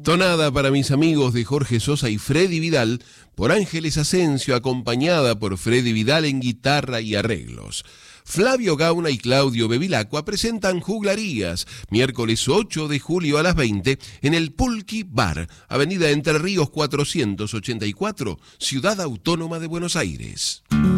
Tonada para mis amigos de Jorge Sosa y Freddy Vidal por Ángeles Asensio, acompañada por Freddy Vidal en guitarra y arreglos. Flavio Gauna y Claudio Bevilacqua presentan Juglarías, miércoles 8 de julio a las 20 en el Pulqui Bar, Avenida Entre Ríos 484, Ciudad Autónoma de Buenos Aires.